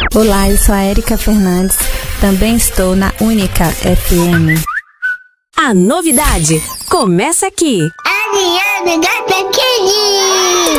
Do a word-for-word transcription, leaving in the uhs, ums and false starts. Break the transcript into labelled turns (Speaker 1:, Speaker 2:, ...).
Speaker 1: Olá, eu sou a Érica Fernandes, também estou na Única F M.
Speaker 2: A novidade começa aqui.
Speaker 3: Ariane Gata Kid.